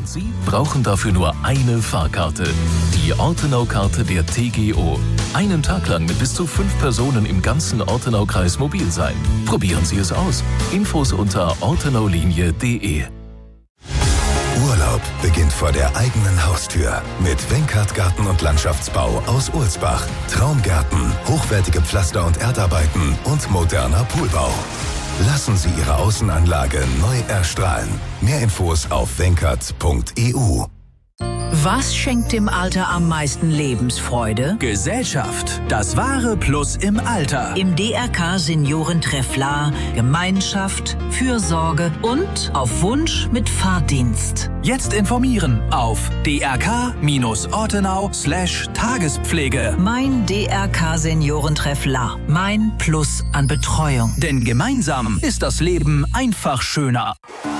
Und Sie brauchen dafür nur eine Fahrkarte. Die Ortenau-Karte der TGO. Einen Tag lang mit bis zu 5 Personen im ganzen Ortenau-Kreis mobil sein. Probieren Sie es aus. Infos unter ortenaulinie.de. Urlaub beginnt vor der eigenen Haustür mit Wenkert Garten und Landschaftsbau aus Ulsbach. Traumgärten, hochwertige Pflaster- und Erdarbeiten und moderner Poolbau. Lassen Sie Ihre Außenanlage neu erstrahlen. Mehr Infos auf wenkert.eu. Was schenkt dem Alter am meisten Lebensfreude? Gesellschaft, das wahre Plus im Alter. Im DRK Seniorentreff La Gemeinschaft, Fürsorge und auf Wunsch mit Fahrdienst. Jetzt informieren auf drk-ortenau/Tagespflege. Mein DRK Seniorentreff La. Mein Plus an Betreuung. Denn gemeinsam ist das Leben einfach schöner.